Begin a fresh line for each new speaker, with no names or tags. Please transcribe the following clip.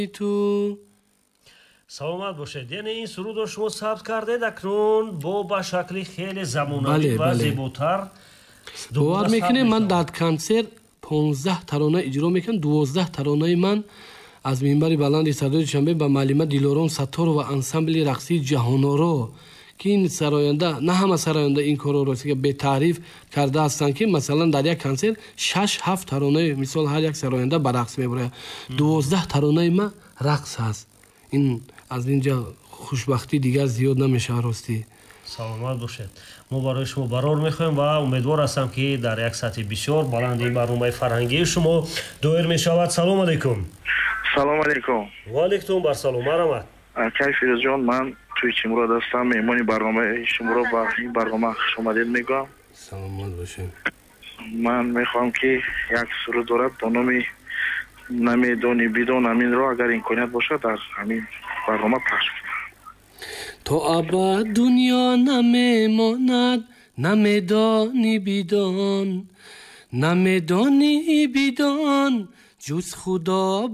تو.
саломат бошед. яъне ин сурудро шумо сабт кардед акнун бо ба шакли хеле замонавӣ ва зеботар.
бовар мекунед ман дар консерт 15 тарона иҷро мекунам. 12 таронаи ман аз минбари баланди садои душанбе ба маълима Дилором Сатторова ва ансамбли рақсии ҷаҳоноро ки ин сароянда на ҳама сароянда ин корро росига бетаъриф карда ҳастанд ки масалан дар як консерт 6-7 таронаи мисол ҳар як сароянда ба рақс мебурад. 12 таронаи ма рақс ҳаст. ин аз инҷа хушбахтӣ дигар зиёд намешавад ростӣ.
саломат бошед. мо барои шумо барор мехоҳем ва умедвор ҳастам ки дар як сатҳи бисёр баланди барномаи фарҳангии шумо доир мешавад. салому алайкум.
салому алайкум.
ва алайкум барсалом. марамат.
акай фирӯзҷон, ман туи Чимурод ҳастам. меҳмони барномаи шуморо ба ин барнома хушомадед мегӯям.
саломат бошед.
ман мехоҳам ки як суруд дорад бо номи намедони бидон аминро агар имконият бошад дар ҳамин барнома пахш кунам.
то абад дунё намемонад намедони бидон намедони бидон ҷуз худо